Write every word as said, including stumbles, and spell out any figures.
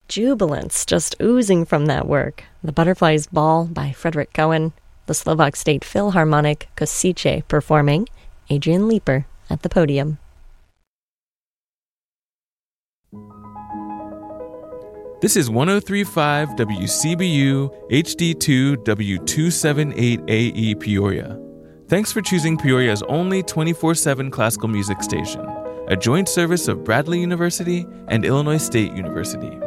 jubilance just oozing from that work. The Butterflies Ball by Frederick Cohen, the Slovak State Philharmonic Kosice performing, Adrian Leeper at the podium. This is one oh three point five W C B U H D two W two seventy-eight A E Peoria. Thanks for choosing Peoria's only twenty-four seven classical music station, a joint service of Bradley University and Illinois State University.